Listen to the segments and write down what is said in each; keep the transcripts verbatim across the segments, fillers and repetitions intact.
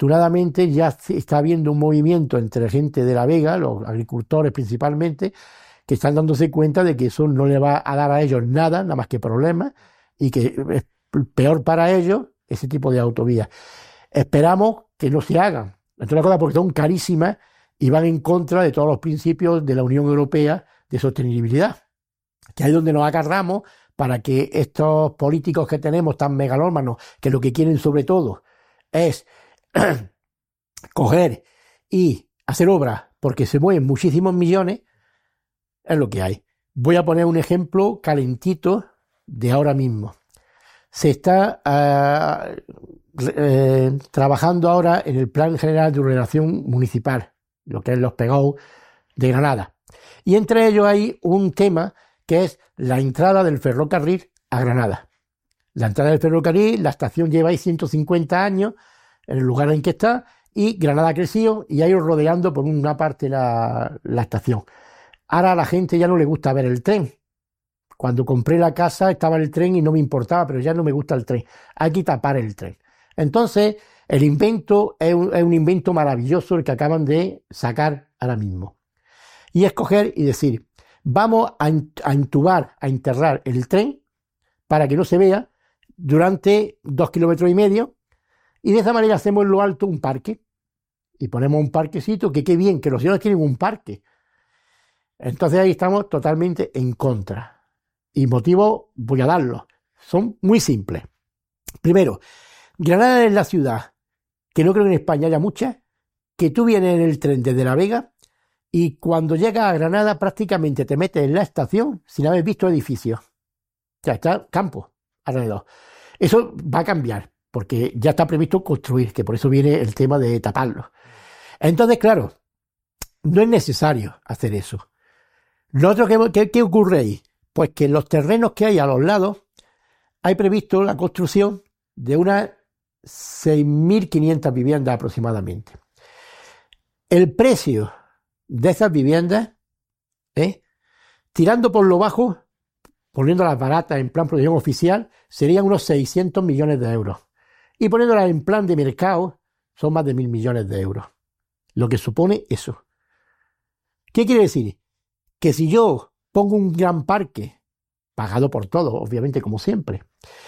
afortunadamente ya está habiendo un movimiento entre gente de La Vega, los agricultores principalmente, que están dándose cuenta de que eso no le va a dar a ellos nada, nada más que problemas, y que es peor para ellos ese tipo de autovías. Esperamos que no se hagan, entre otras cosas porque son carísimas y van en contra de todos los principios de la Unión Europea de sostenibilidad, que ahí es donde nos agarramos para que estos políticos que tenemos tan megalómanos, que lo que quieren sobre todo es coger y hacer obras porque se mueven muchísimos millones, es lo que hay. Voy a poner un ejemplo calentito de ahora mismo. Se está uh, eh, trabajando ahora en el Plan General de Ordenación Municipal, lo que es los P G O de Granada. Y entre ellos hay un tema que es la entrada del ferrocarril a Granada. La entrada del ferrocarril, la estación lleva ahí ciento cincuenta años en el lugar en que está, y Granada ha crecido y ha ido rodeando por una parte la, la estación. Ahora a la gente ya no le gusta ver el tren. Cuando compré la casa estaba el tren y no me importaba, pero ya no me gusta el tren. Hay que tapar el tren. Entonces, el invento es un, es un invento maravilloso el que acaban de sacar ahora mismo. Y es coger y decir, vamos a, a entubar, a enterrar el tren para que no se vea durante dos kilómetros y medio, y de esa manera hacemos en lo alto un parque. Y ponemos un parquecito, que qué bien, que los señores tienen un parque. Entonces ahí estamos totalmente en contra. Y motivos voy a darlos. Son muy simples. Primero, Granada es la ciudad, que no creo que en España haya muchas, que tú vienes en el tren desde La Vega y cuando llegas a Granada prácticamente te metes en la estación sin haber visto edificios. O sea, está campo alrededor. Eso va a cambiar, porque ya está previsto construir, que por eso viene el tema de taparlo. Entonces, claro, no es necesario hacer eso. Lo otro que, que, ¿qué ocurre ahí? Pues que en los terrenos que hay a los lados hay previsto la construcción de unas seis mil quinientas viviendas aproximadamente. El precio de esas viviendas, ¿eh? tirando por lo bajo, poniéndolas baratas en plan producción oficial, serían unos seiscientos millones de euros. Y poniéndolas en plan de mercado, son más de mil millones de euros. Lo que supone eso. ¿Qué quiere decir? Que si yo pongo un gran parque, pagado por todos, obviamente, como siempre,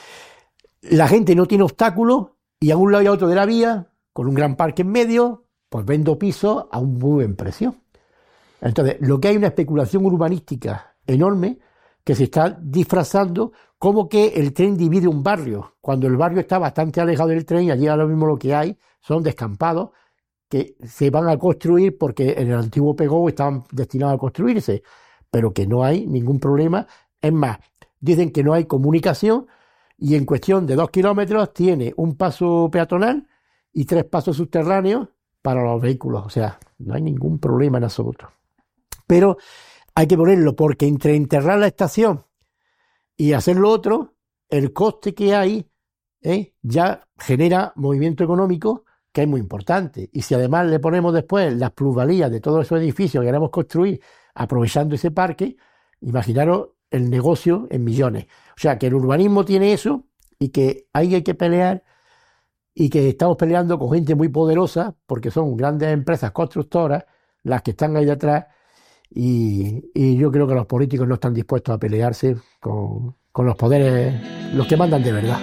la gente no tiene obstáculos y a un lado y a otro de la vía, con un gran parque en medio, pues vendo pisos a un muy buen precio. Entonces, lo que hay es una especulación urbanística enorme que se está disfrazando como que el tren divide un barrio, cuando el barrio está bastante alejado del tren y allí ahora mismo lo que hay son descampados que se van a construir porque en el antiguo P G O estaban destinados a construirse, pero que no hay ningún problema. Es más, dicen que no hay comunicación y en cuestión de dos kilómetros tiene un paso peatonal y tres pasos subterráneos para los vehículos. O sea, no hay ningún problema en absoluto. Pero hay que ponerlo porque entre enterrar la estación y hacer lo otro, el coste que hay ¿eh? ya genera movimiento económico que es muy importante. Y si además le ponemos después las plusvalías de todos esos edificios que queremos construir aprovechando ese parque, imaginaros el negocio en millones. O sea, que el urbanismo tiene eso y que ahí hay que pelear y que estamos peleando con gente muy poderosa porque son grandes empresas constructoras las que están ahí detrás y, y yo creo que los políticos no están dispuestos a pelearse con, con los poderes, los que mandan de verdad.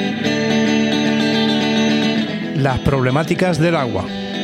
Las problemáticas del agua.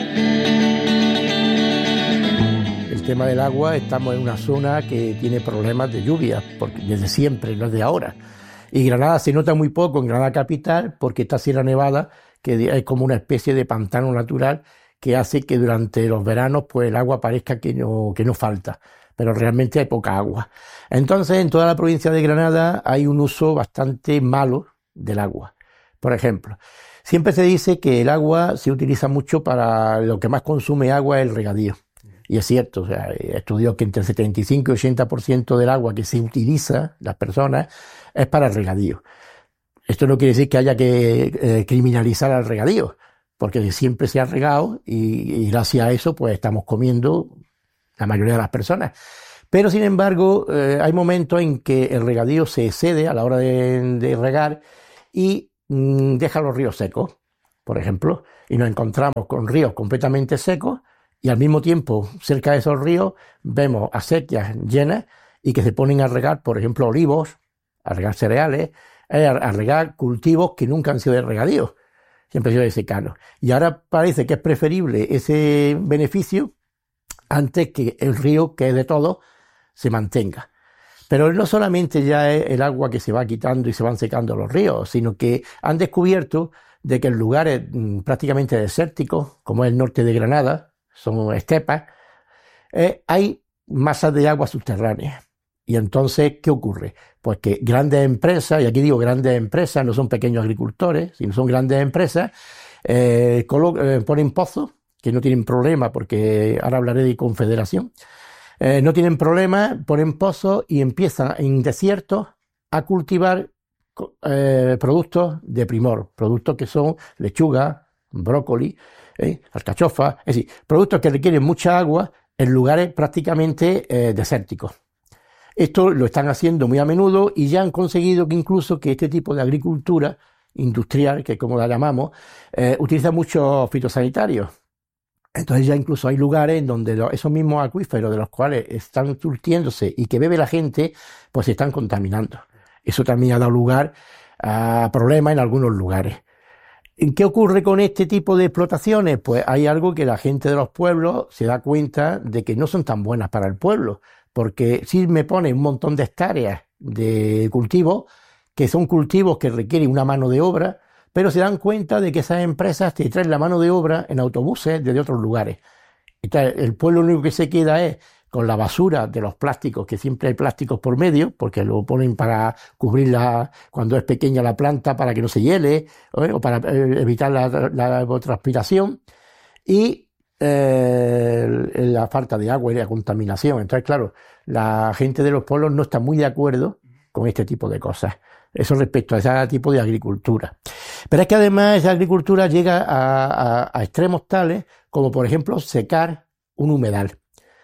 El tema del agua, estamos en una zona que tiene problemas de lluvia, porque desde siempre, no es de ahora. Y Granada se nota muy poco en Granada capital, porque esta Sierra Nevada, que es como una especie de pantano natural, que hace que durante los veranos pues el agua parezca que no, que no falta, pero realmente hay poca agua. Entonces, en toda la provincia de Granada hay un uso bastante malo del agua. Por ejemplo, siempre se dice que el agua se utiliza mucho para lo que más consume agua es el regadío. Y es cierto, o sea, he estudiado que entre el setenta y cinco y ochenta por ciento del agua que se utiliza, las personas, es para el regadío. Esto no quiere decir que haya que eh, criminalizar al regadío, porque siempre se ha regado y, y gracias a eso pues estamos comiendo la mayoría de las personas. Pero sin embargo, eh, hay momentos en que el regadío se excede a la hora de, de regar y mmm, deja los ríos secos. por ejemplo, y nos encontramos con ríos completamente secos y al mismo tiempo cerca de esos ríos vemos acequias llenas y que se ponen a regar, por ejemplo, olivos, a regar cereales, eh, a, a regar cultivos que nunca han sido de regadío, siempre han sido de secano. Y ahora parece que es preferible ese beneficio antes que el río, que es de todos, se mantenga. Pero no solamente ya es el agua que se va quitando y se van secando los ríos, sino que han descubierto de que en lugares mmm, prácticamente desérticos, como es el norte de Granada, son estepas, eh, hay masas de agua subterráneas. Y entonces, ¿qué ocurre? Pues que grandes empresas, y aquí digo grandes empresas, no son pequeños agricultores, sino son grandes empresas, eh, colo- eh, ponen pozos, que no tienen problema, porque ahora hablaré de confederación, eh, no tienen problema, ponen pozos y empiezan en desiertos a cultivar eh, productos de primor, productos que son lechuga, brócoli, eh, alcachofa, es decir, productos que requieren mucha agua en lugares prácticamente eh, desérticos. Esto lo están haciendo muy a menudo y ya han conseguido que incluso que este tipo de agricultura industrial, que es como la llamamos, eh, utiliza muchos fitosanitarios. Entonces ya incluso hay lugares en donde los, esos mismos acuíferos de los cuales están surtiéndose y que bebe la gente, pues se están contaminando. Eso también ha dado lugar a problemas en algunos lugares. ¿Qué ocurre con este tipo de explotaciones? Pues hay algo que la gente de los pueblos se da cuenta de que no son tan buenas para el pueblo, porque si me pone un montón de hectáreas de cultivos, que son cultivos que requieren una mano de obra, pero se dan cuenta de que esas empresas te traen la mano de obra en autobuses desde otros lugares. Entonces, el pueblo lo único que se queda es con la basura de los plásticos, que siempre hay plásticos por medio, porque lo ponen para cubrirla cuando es pequeña la planta para que no se hiele, o para evitar la, la evapotranspiración, y eh, la falta de agua y la contaminación. Entonces, claro, la gente de los pueblos no está muy de acuerdo con este tipo de cosas. Eso respecto a ese tipo de agricultura. Pero es que además esa agricultura llega a, a, a extremos tales como, por ejemplo, secar un humedal.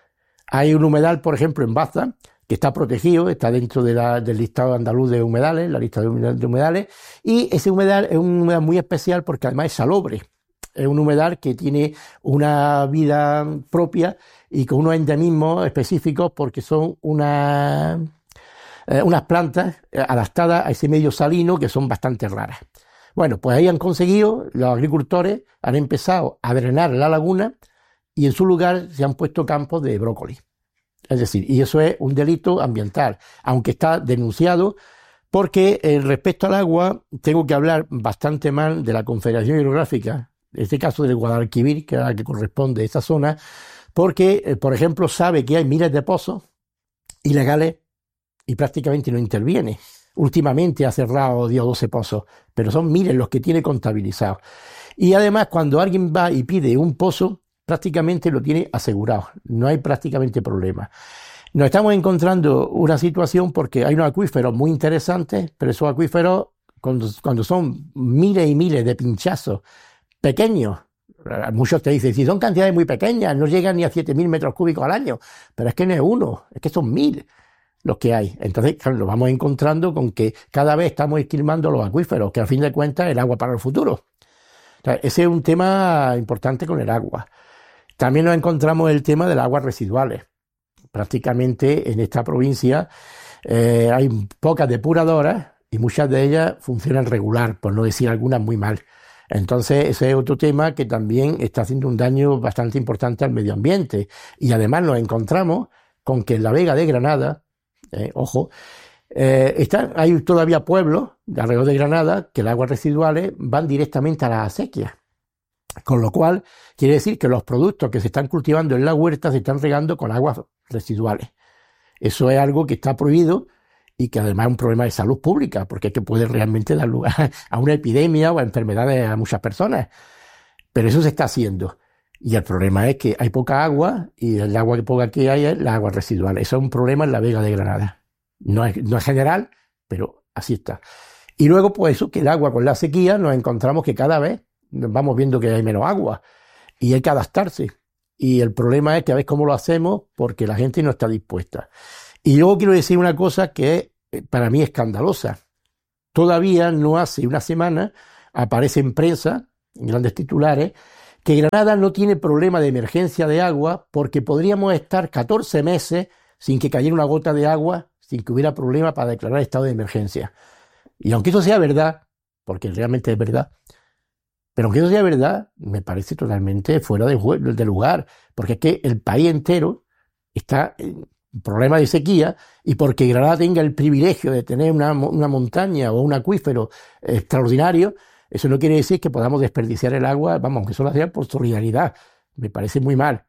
Hay un humedal, por ejemplo, en Baza, que está protegido, está dentro de la, del listado andaluz de humedales, la lista de humedales, y ese humedal es un humedal muy especial porque además es salobre. Es un humedal que tiene una vida propia y con unos endemismos específicos porque son una... Eh, unas plantas eh, adaptadas a ese medio salino que son bastante raras. Bueno, pues ahí han conseguido, los agricultores han empezado a drenar la laguna y en su lugar se han puesto campos de brócoli. Es decir, y eso es un delito ambiental, aunque está denunciado porque eh, respecto al agua tengo que hablar bastante mal de la Confederación Hidrográfica, en este caso del Guadalquivir, que es la que corresponde a esta zona, porque, eh, por ejemplo, sabe que hay miles de pozos ilegales y prácticamente no interviene. Últimamente ha cerrado diez o doce pozos, pero son miles los que tiene contabilizados. Y además, cuando alguien va y pide un pozo, prácticamente lo tiene asegurado. No hay prácticamente problema. Nos estamos encontrando una situación porque hay unos acuíferos muy interesantes, pero esos acuíferos, cuando, cuando son miles y miles de pinchazos pequeños, muchos te dicen, si son cantidades muy pequeñas, no llegan ni a siete mil metros cúbicos al año, pero es que no es uno, es que son mil los que hay. Entonces, claro, nos vamos encontrando con que cada vez estamos esquilmando los acuíferos, que a fin de cuentas es el agua para el futuro. O sea, ese es un tema importante con el agua. También nos encontramos el tema de las aguas residuales. Prácticamente en esta provincia eh, hay pocas depuradoras y muchas de ellas funcionan regular, por no decir algunas muy mal. Entonces, ese es otro tema que también está haciendo un daño bastante importante al medio ambiente. Y además nos encontramos con que en la Vega de Granada, Eh, ojo, eh, están, hay todavía pueblos alrededor de Granada que las aguas residuales van directamente a las acequias, con lo cual quiere decir que los productos que se están cultivando en la huerta se están regando con aguas residuales. Eso es algo que está prohibido y que además es un problema de salud pública, porque es que puede realmente dar lugar a una epidemia o a enfermedades a muchas personas. Pero eso se está haciendo. Y el problema es que hay poca agua y el agua que poca que hay es la agua residual. Eso es un problema en la Vega de Granada. No es, no es general, pero así está. Y luego, pues eso, que el agua con la sequía nos encontramos que cada vez vamos viendo que hay menos agua y hay que adaptarse. Y el problema es que a ver cómo lo hacemos porque la gente no está dispuesta. Y luego quiero decir una cosa que es, para mí, escandalosa. Todavía no hace una semana aparece en prensa en grandes titulares, que Granada no tiene problema de emergencia de agua porque podríamos estar catorce meses sin que cayera una gota de agua, sin que hubiera problema para declarar estado de emergencia. Y aunque eso sea verdad, porque realmente es verdad, pero aunque eso sea verdad, me parece totalmente fuera de, de lugar, porque es que el país entero está en problema de sequía, y porque Granada tenga el privilegio de tener una, una montaña o un acuífero extraordinario, eso no quiere decir que podamos desperdiciar el agua, vamos, aunque eso lo hacía por solidaridad. Me parece muy mal.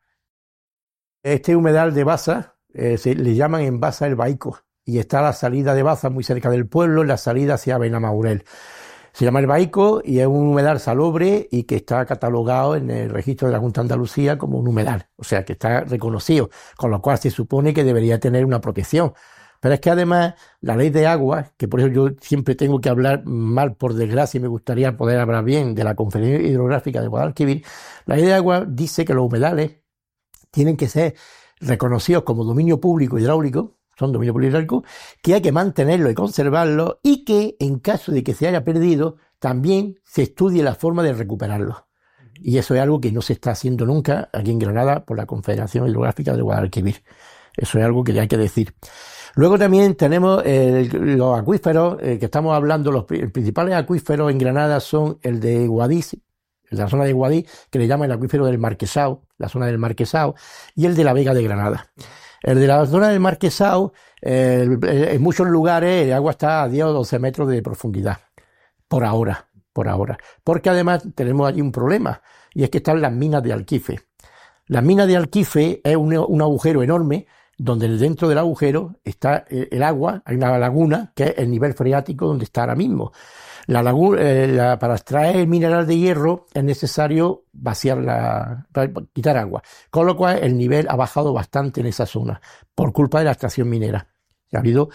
Este humedal de Baza, eh, se le llaman en Baza el Baico, y está a la salida de Baza, muy cerca del pueblo, en la salida hacia Benamaurel. Se llama el Baico y es un humedal salobre y que está catalogado en el registro de la Junta de Andalucía como un humedal, o sea que está reconocido, con lo cual se supone que debería tener una protección. Pero es que además la ley de agua, que por eso yo siempre tengo que hablar mal, por desgracia, y me gustaría poder hablar bien de la Conferencia Hidrográfica de Guadalquivir, la ley de agua dice que los humedales tienen que ser reconocidos como dominio público hidráulico, son dominio público hidráulico, que hay que mantenerlo y conservarlo, y que en caso de que se haya perdido, también se estudie la forma de recuperarlo. Y eso es algo que no se está haciendo nunca aquí en Granada por la Confederación Hidrográfica de Guadalquivir. Eso es algo que hay que decir. Luego también tenemos eh, los acuíferos, eh, que estamos hablando, los principales acuíferos en Granada son el de Guadix, el de la zona de Guadix, que le llaman el acuífero del Marquesado, la zona del Marquesado, y el de la Vega de Granada. El de la zona del Marquesado, eh, en muchos lugares el agua está a diez o doce metros de profundidad, por ahora, por ahora. Porque además tenemos allí un problema, y es que están las minas de Alquife. Las minas de Alquife es un, un agujero enorme, donde dentro del agujero está el, el agua, hay una laguna, que es el nivel freático donde está ahora mismo. La laguna, eh, la, para extraer el mineral de hierro es necesario vaciar la, para quitar agua, con lo cual el nivel ha bajado bastante en esa zona, por culpa de la extracción minera. Ha habido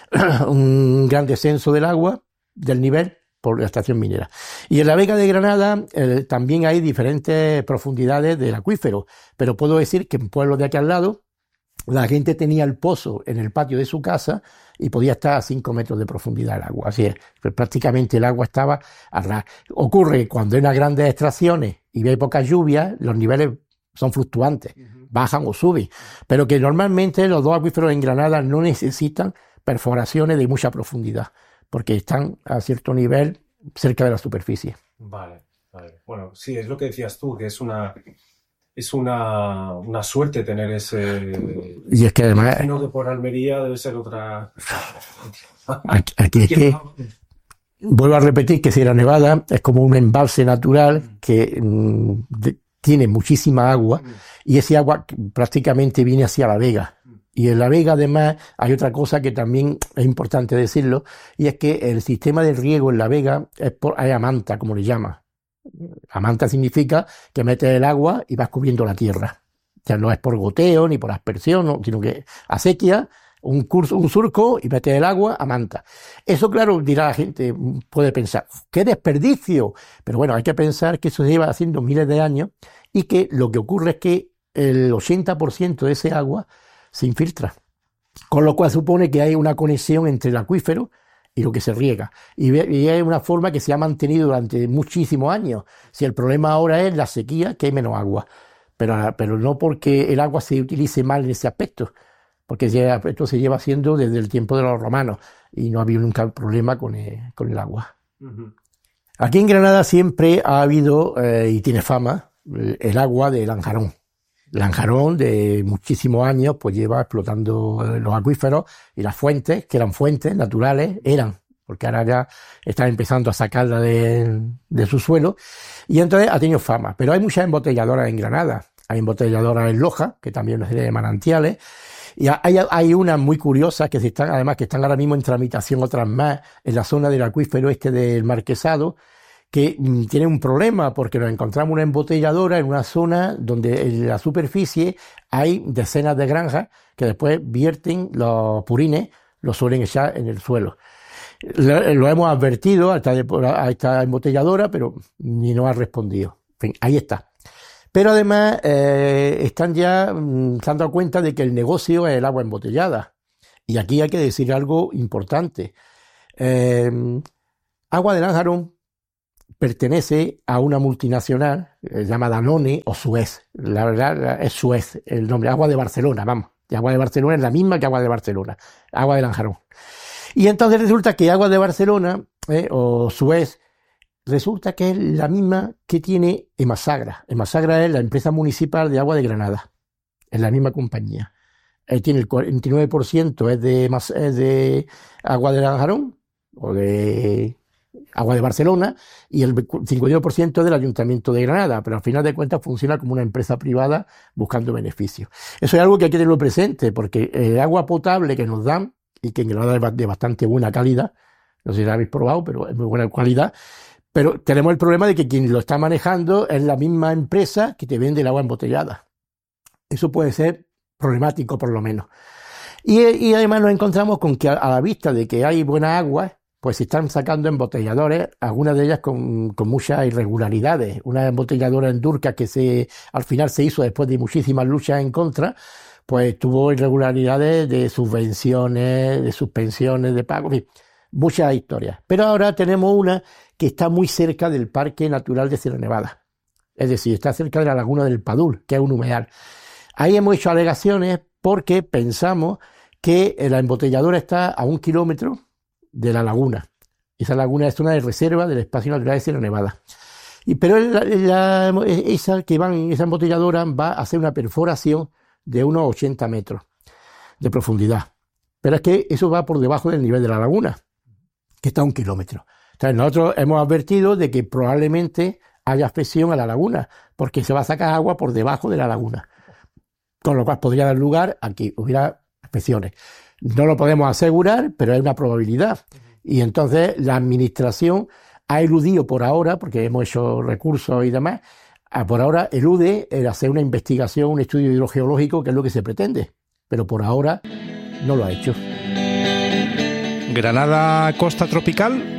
un gran descenso del agua, del nivel, por la extracción minera. Y en la Vega de Granada eh, también hay diferentes profundidades del acuífero, pero puedo decir que en pueblos de aquí al lado, la gente tenía el pozo en el patio de su casa y podía estar a cinco metros de profundidad el agua. Así es, pues prácticamente el agua estaba a ras. Ocurre cuando hay unas grandes extracciones y hay pocas lluvias, los niveles son fluctuantes, uh-huh. bajan o suben. Pero que normalmente los dos acuíferos en Granada no necesitan perforaciones de mucha profundidad, porque están a cierto nivel cerca de la superficie. Vale, vale. Bueno, sí, es lo que decías tú, que es una... Es una, una suerte tener ese... Y es que además... Sino que por Almería debe ser otra... Aquí, aquí es que... Vuelvo a repetir que Sierra Nevada es como un embalse natural que mm, de, tiene muchísima agua, y ese agua prácticamente viene hacia la Vega. Y en la Vega además hay otra cosa que también es importante decirlo, y es que el sistema de riego en la Vega es por es a manta, como le llama. A manta significa que metes el agua y vas cubriendo la tierra. O sea, no es por goteo ni por aspersión, no, sino que acequia, un, curso, un surco y metes el agua a manta. Eso, claro, dirá la gente, puede pensar, ¡qué desperdicio! Pero bueno, hay que pensar que eso se lleva haciendo miles de años y que lo que ocurre es que el ochenta por ciento de ese agua se infiltra. Con lo cual supone que hay una conexión entre el acuífero y lo que se riega. Y, y es una forma que se ha mantenido durante muchísimos años. Si el problema ahora es la sequía, que hay menos agua. Pero, pero no porque el agua se utilice mal en ese aspecto, porque ese aspecto se lleva haciendo desde el tiempo de los romanos y no ha habido nunca problema con el, con el agua. Uh-huh. Aquí en Granada siempre ha habido, eh, y tiene fama, el, el agua de Lanjarón. Lanjarón de muchísimos años pues lleva explotando los acuíferos y las fuentes, que eran fuentes naturales, eran, porque ahora ya están empezando a sacarla de, de su suelo, y entonces ha tenido fama. Pero hay muchas embotelladoras en Granada, hay embotelladoras en Loja, que también una serie de manantiales, y hay, hay unas muy curiosas que se están, además que están ahora mismo en tramitación, otras más, en la zona del acuífero este del Marquesado, que mm, tiene un problema porque nos encontramos una embotelladora en una zona donde en la superficie hay decenas de granjas que después vierten los purines, los suelen echar en el suelo. Lo, lo hemos advertido a esta, a esta embotelladora, pero ni nos ha respondido. En fin, ahí está. Pero además eh, están ya mm, se han dado cuenta de que el negocio es el agua embotellada. Y aquí hay que decir algo importante. Eh, agua de Lanjarón pertenece a una multinacional eh, llamada Danone o Suez. La verdad es Suez el nombre, Agua de Barcelona, vamos. Y Agua de Barcelona es la misma que Agua de Barcelona, Agua de Lanjarón. Y entonces resulta que Agua de Barcelona eh, o Suez resulta que es la misma que tiene Emasagra. Emasagra es la empresa municipal de agua de Granada, es la misma compañía. Eh, tiene el cuarenta y nueve por ciento es de, es de Agua de Lanjarón o de Agua de Barcelona y el cincuenta y uno por ciento es del Ayuntamiento de Granada, pero al final de cuentas funciona como una empresa privada buscando beneficios. Eso es algo que hay que tenerlo presente, porque el agua potable que nos dan, y que en Granada es de bastante buena calidad, no sé si la habéis probado, pero es muy buena calidad, pero tenemos el problema de que quien lo está manejando es la misma empresa que te vende el agua embotellada. Eso puede ser problemático por lo menos. Y, y además nos encontramos con que a, a la vista de que hay buena agua, pues se están sacando embotelladores, algunas de ellas con, con muchas irregularidades. Una embotelladora en Durca que se, al final se hizo después de muchísimas luchas en contra, pues tuvo irregularidades de subvenciones, de suspensiones de pago, en fin, muchas historias. Pero ahora tenemos una que está muy cerca del Parque Natural de Sierra Nevada. Es decir, está cerca de la Laguna del Padul, que es un humedal. Ahí hemos hecho alegaciones porque pensamos que la embotelladora está a un kilómetro de la laguna. Esa laguna es una de reserva del Espacio Natural de Sierra Nevada. Y, pero la, la, esa, que van, esa embotelladora va a hacer una perforación de unos ochenta metros de profundidad. Pero es que eso va por debajo del nivel de la laguna, que está a un kilómetro. Entonces nosotros hemos advertido de que probablemente haya afección a la laguna, porque se va a sacar agua por debajo de la laguna, con lo cual podría dar lugar a que hubiera afecciones. No lo podemos asegurar, pero hay una probabilidad. Y entonces la administración ha eludido por ahora, porque hemos hecho recursos y demás, por ahora elude el hacer una investigación, un estudio hidrogeológico, que es lo que se pretende. Pero por ahora no lo ha hecho. ¿Granada costa tropical?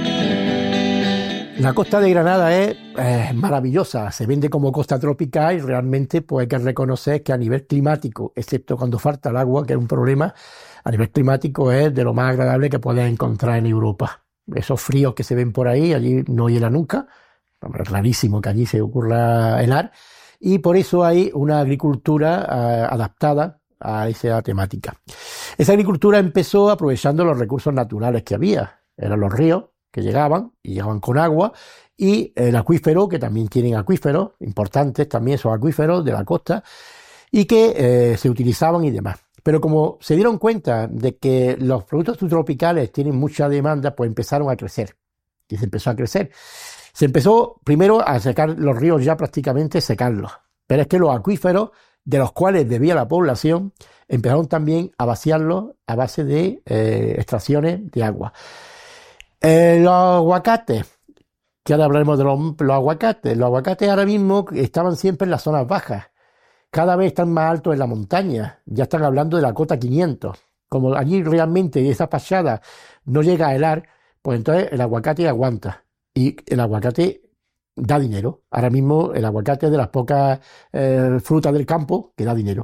La costa de Granada es eh, maravillosa, se vende como costa tropical y realmente pues hay que reconocer que a nivel climático, excepto cuando falta el agua, que es un problema, a nivel climático es de lo más agradable que puedes encontrar en Europa. Esos fríos que se ven por ahí, allí no hiela nunca, es rarísimo que allí se ocurra helar, y por eso hay una agricultura eh, adaptada a esa temática. Esa agricultura empezó aprovechando los recursos naturales que había, eran los ríos, que llegaban y llegaban con agua, y el acuífero, que también tienen acuíferos importantes, también esos acuíferos de la costa, y que eh, se utilizaban y demás. Pero como se dieron cuenta de que los productos tropicales tienen mucha demanda, pues empezaron a crecer. Y se empezó a crecer. Se empezó primero a secar los ríos, ya prácticamente secarlos. Pero es que los acuíferos, de los cuales debía la población, empezaron también a vaciarlos a base de eh, extracciones de agua. Eh, los aguacates, que ahora hablaremos de los, los aguacates. Los aguacates ahora mismo estaban siempre en las zonas bajas. Cada vez están más altos en la montaña. Ya están hablando de la cota quinientos. Como allí realmente esa pasada no llega a helar, pues entonces el aguacate aguanta. Y el aguacate da dinero. Ahora mismo el aguacate es de las pocas eh, frutas del campo que da dinero.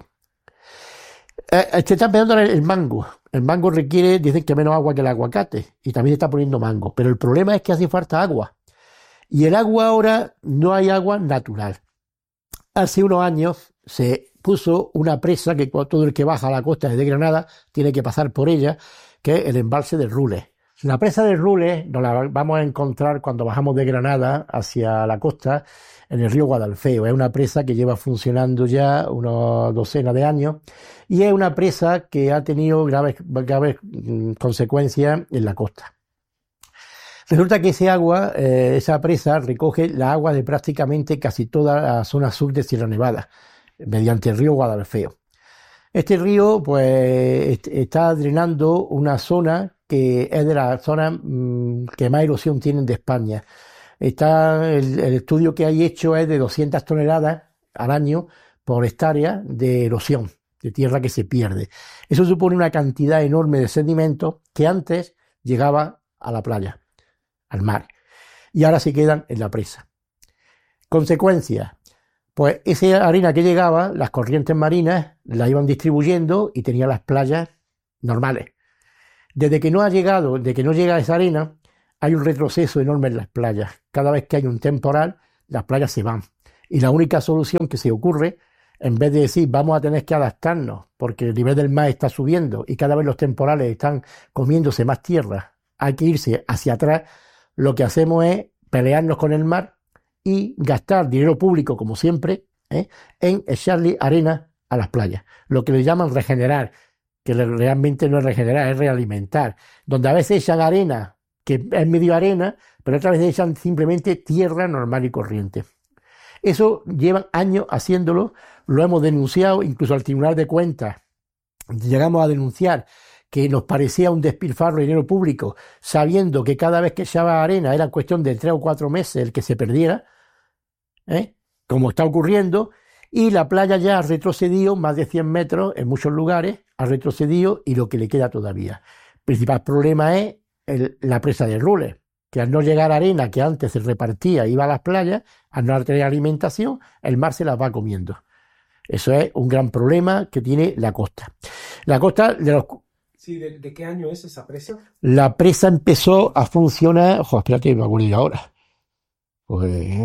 Eh, se está empezando el mango. El mango requiere, dicen que menos agua que el aguacate, y también se está poniendo mango. Pero el problema es que hace falta agua. Y el agua ahora no hay agua natural. Hace unos años se puso una presa que todo el que baja a la costa desde Granada tiene que pasar por ella, que es el embalse de Rules. La presa de Rules nos la vamos a encontrar cuando bajamos de Granada hacia la costa en el río Guadalfeo. Es una presa que lleva funcionando ya una docena de años y es una presa que ha tenido graves, graves consecuencias en la costa. Resulta que ese agua, eh, esa presa recoge la agua de prácticamente casi toda la zona sur de Sierra Nevada, mediante el río Guadalfeo. Este río pues está drenando una zona que es de las zonas mmm, que más erosión tienen de España. Está, el, el estudio que hay hecho es de doscientas toneladas al año por hectárea de erosión, de tierra que se pierde. Eso supone una cantidad enorme de sedimentos que antes llegaba a la playa, al mar, y ahora se quedan en la presa. Consecuencia, pues esa arena que llegaba, las corrientes marinas la iban distribuyendo y tenía las playas normales. Desde que no ha llegado, de que no llega esa arena, hay un retroceso enorme en las playas. Cada vez que hay un temporal, las playas se van. Y la única solución que se ocurre, en vez de decir vamos a tener que adaptarnos porque el nivel del mar está subiendo y cada vez los temporales están comiéndose más tierra, hay que irse hacia atrás, lo que hacemos es pelearnos con el mar y gastar dinero público, como siempre, ¿eh? en echarle arena a las playas. Lo que le llaman regenerar, que realmente no es regenerar, es realimentar. Donde a veces echan arena, que es medio arena, pero otras veces echan simplemente tierra normal y corriente. Eso llevan años haciéndolo, lo hemos denunciado incluso al Tribunal de Cuentas. Llegamos a denunciar que nos parecía un despilfarro de dinero público, sabiendo que cada vez que echaba arena era cuestión de tres o cuatro meses el que se perdiera, ¿eh? como está ocurriendo, y la playa ya ha retrocedido más de cien metros en muchos lugares, ha retrocedido y lo que le queda todavía. El principal problema es el, la presa de Rules, que al no llegar arena que antes se repartía, iba a las playas, al no tener alimentación, el mar se las va comiendo. Eso es un gran problema que tiene la costa. La costa de los... Sí, ¿de, de qué año es esa presa? La presa empezó a funcionar... Ojo, espérate, me acuerdo yo ahora. Pues...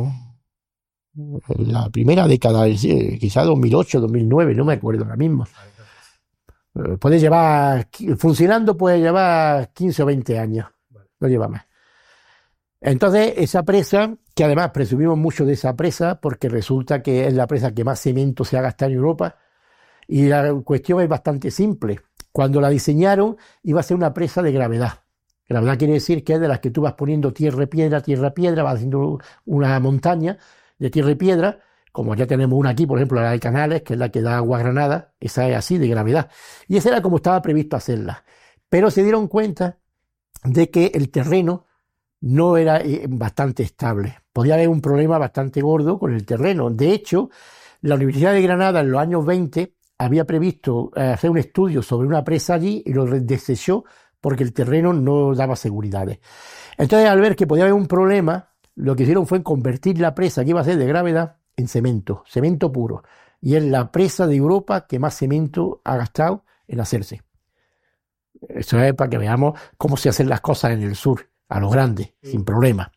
la primera década, quizá dos mil ocho, dos mil nueve, no me acuerdo ahora mismo. Puede llevar... Funcionando puede llevar quince o veinte años. No lleva más. Entonces, esa presa, que además presumimos mucho de esa presa, porque resulta que es la presa que más cemento se ha gastado en Europa, y la cuestión es bastante simple. Cuando la diseñaron, iba a ser una presa de gravedad. Gravedad quiere decir que es de las que tú vas poniendo tierra y piedra, tierra y piedra, vas haciendo una montaña de tierra y piedra, como ya tenemos una aquí, por ejemplo, la de Canales, que es la que da agua a Granada, esa es así, de gravedad. Y esa era como estaba previsto hacerla. Pero se dieron cuenta de que el terreno no era eh, bastante estable. Podía haber un problema bastante gordo con el terreno. De hecho, la Universidad de Granada en los años veinte había previsto eh, hacer un estudio sobre una presa allí y lo desechó porque el terreno no daba seguridades. Entonces, al ver que podía haber un problema, lo que hicieron fue convertir la presa que iba a ser de gravedad en cemento, cemento puro. Y es la presa de Europa que más cemento ha gastado en hacerse. Eso es para que veamos cómo se hacen las cosas en el sur, a lo grande, sí. sin problema.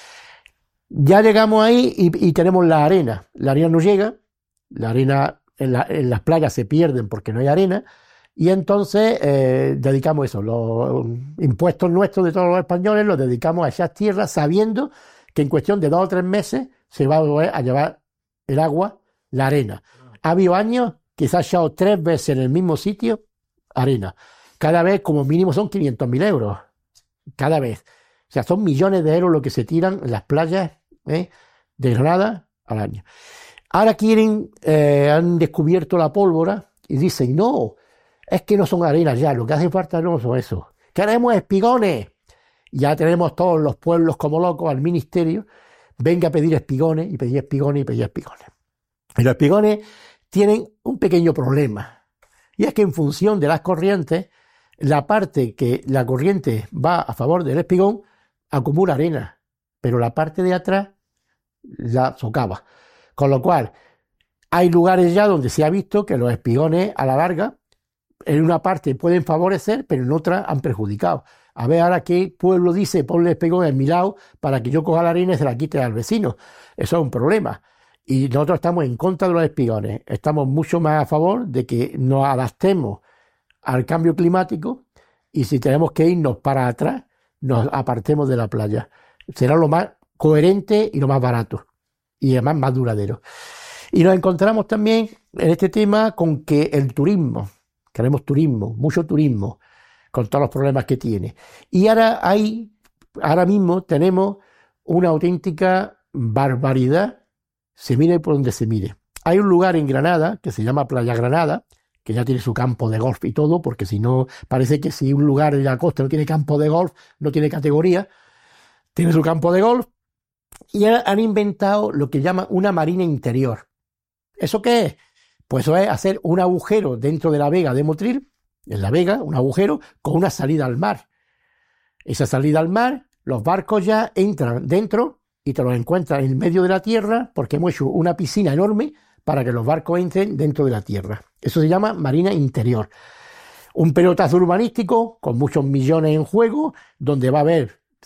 Ya llegamos ahí y, y tenemos la arena. La arena no llega, la arena en, la, en las playas se pierden porque no hay arena, y entonces eh, dedicamos eso, los impuestos nuestros de todos los españoles los dedicamos a esas tierras sabiendo que en cuestión de dos o tres meses se va a volver a llevar el agua, la arena. Ha habido años que se ha echado tres veces en el mismo sitio arena. Cada vez como mínimo son quinientos mil euros. Cada vez. O sea, son millones de euros lo que se tiran en las playas ¿eh? de Granada al año. Ahora quieren, eh, han descubierto la pólvora y dicen, no, es que no son arenas ya, lo que hace falta no son eso. Queremos espigones. Ya tenemos todos los pueblos como locos al ministerio, venga a pedir espigones y pedir espigones y pedir espigones. Y los espigones tienen un pequeño problema, y es que en función de las corrientes, la parte que la corriente va a favor del espigón acumula arena, pero la parte de atrás la socava. Con lo cual, hay lugares ya donde se ha visto que los espigones a la larga, en una parte pueden favorecer, pero en otra han perjudicado. A ver ahora qué pueblo dice, ponle espigón en mi lado para que yo coja la arena y se la quite al vecino. Eso es un problema. Y nosotros estamos en contra de los espigones. Estamos mucho más a favor de que nos adaptemos al cambio climático y si tenemos que irnos para atrás, nos apartemos de la playa. Será lo más coherente y lo más barato y además más duradero. Y nos encontramos también en este tema con que el turismo, queremos turismo, mucho turismo, con todos los problemas que tiene. Y ahora hay, ahora mismo tenemos una auténtica barbaridad, se mire por donde se mire. Hay un lugar en Granada que se llama Playa Granada, que ya tiene su campo de golf y todo, porque si no, parece que si un lugar de la costa no tiene campo de golf, no tiene categoría, tiene su campo de golf, y han inventado lo que llaman una marina interior. ¿Eso qué es? Pues eso es hacer un agujero dentro de la vega de Motril, en la vega, un agujero con una salida al mar. Esa salida al mar, los barcos ya entran dentro y te los encuentras en medio de la tierra, porque hemos hecho una piscina enorme para que los barcos entren dentro de la tierra. Eso se llama marina interior. Un pelotazo urbanístico con muchos millones en juego, donde va a haber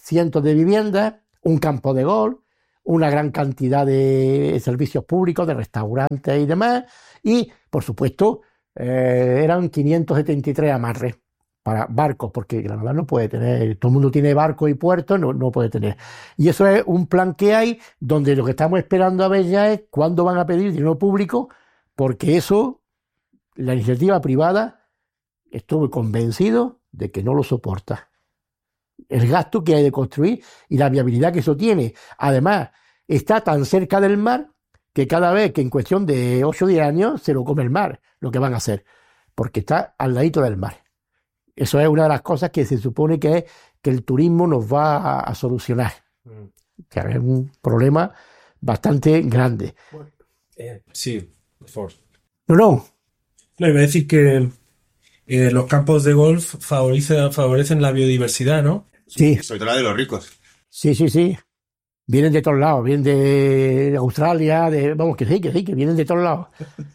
cientos de viviendas, un campo de golf, una gran cantidad de servicios públicos, de restaurantes y demás, y, por supuesto, eh, eran quinientos setenta y tres amarres para barcos, porque Granada no puede tener, todo el mundo tiene barcos y puertos, no, no puede tener. Y eso es un plan que hay, donde lo que estamos esperando a ver ya es cuándo van a pedir dinero público, porque eso, la iniciativa privada, estuve convencido de que no lo soporta. El gasto que hay de construir y la viabilidad que eso tiene. Además, está tan cerca del mar que cada vez que en cuestión de ocho o diez años se lo come el mar, lo que van a hacer, porque está al ladito del mar. Eso es una de las cosas que se supone que es que el turismo nos va a, a solucionar. Mm. O sea, es un problema bastante grande. Bueno, eh, sí, por favor. No, no. No, iba a decir que eh, los campos de golf favorecen, favorecen la biodiversidad, ¿no? Sí. Sobre todo la de los ricos. Sí, sí, sí. Vienen de todos lados, vienen de Australia, de vamos, que sí, que sí, que vienen de todos lados.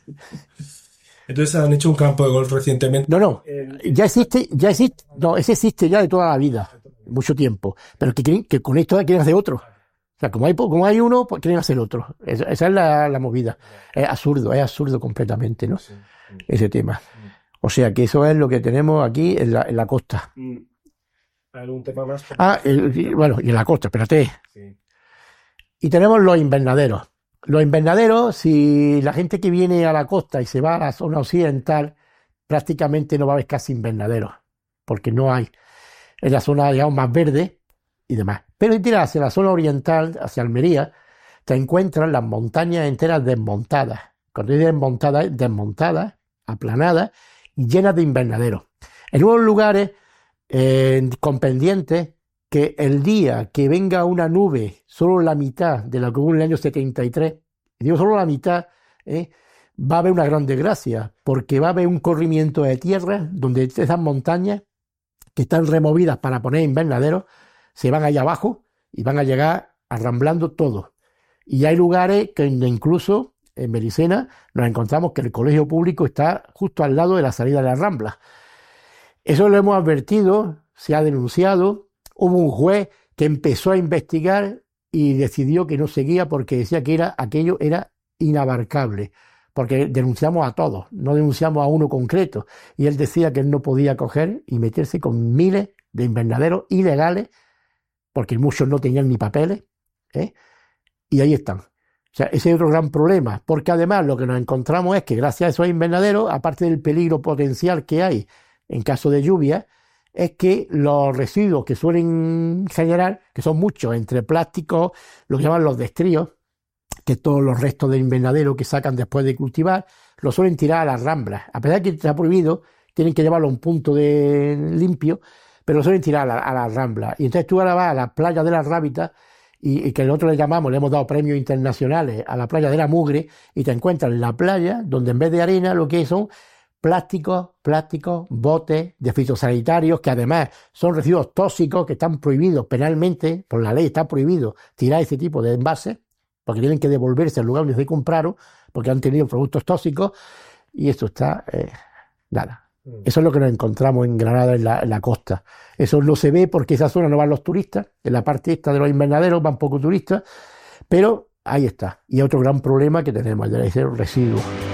Entonces han hecho un campo de golf recientemente. No, no, ya existe, ya existe, no, ese existe ya de toda la vida, mucho tiempo, pero que, quieren, que con esto quieren hacer otro. O sea, como hay, como hay uno, pues quieren hacer otro. Esa, esa es la, la movida. Es absurdo, es absurdo completamente, ¿no? Sí, sí. Ese tema. O sea, que eso es lo que tenemos aquí en la, en la costa. ¿Algún tema más? Ah, el, bueno, y en la costa, espérate. Sí. Y tenemos los invernaderos. Los invernaderos, si la gente que viene a la costa y se va a la zona occidental, prácticamente no va a haber casi invernaderos, porque no hay. En la zona, digamos, más verde y demás. Pero si tiras hacia la zona oriental, hacia Almería, te encuentras las montañas enteras desmontadas. Cuando digo desmontadas, desmontadas, aplanadas y llenas de invernaderos. En unos lugares eh, con pendientes que el día que venga una nube, solo la mitad de lo que hubo en el año setenta y tres, y digo solo la mitad, ¿eh? va a haber una gran desgracia, porque va a haber un corrimiento de tierra donde esas montañas que están removidas para poner invernaderos se van allá abajo y van a llegar arramblando todo. Y hay lugares que incluso en Mericena nos encontramos que el colegio público está justo al lado de la salida de la Rambla. Eso lo hemos advertido, se ha denunciado. Hubo un juez que empezó a investigar y decidió que no seguía porque decía que era, aquello era inabarcable, porque denunciamos a todos, no denunciamos a uno concreto. Y él decía que él no podía coger y meterse con miles de invernaderos ilegales, porque muchos no tenían ni papeles, ¿eh? Y ahí están. O sea, ese es otro gran problema, porque además lo que nos encontramos es que gracias a esos invernaderos, aparte del peligro potencial que hay en caso de lluvia, es que los residuos que suelen generar, que son muchos, entre plásticos, lo que llaman los destríos, que todos los restos del invernadero que sacan después de cultivar, lo suelen tirar a las ramblas. A pesar de que está prohibido, tienen que llevarlo a un punto de limpio, pero lo suelen tirar a, la, a las ramblas. Y entonces tú ahora vas a la playa de las Rábitas, y, y que nosotros le llamamos, le hemos dado premios internacionales a la playa de la Mugre, y te encuentras en la playa, donde en vez de arena lo que son plásticos, plásticos, botes de fitosanitarios, que además son residuos tóxicos que están prohibidos penalmente, por la ley está prohibido tirar ese tipo de envases, porque tienen que devolverse al lugar donde se compraron, porque han tenido productos tóxicos, y esto está, eh, nada. Eso es lo que nos encontramos en Granada, en la, en la costa. Eso no se ve porque esa zona no van los turistas, en la parte esta de los invernaderos van pocos turistas, pero ahí está. Y otro gran problema que tenemos, el de ese residuo.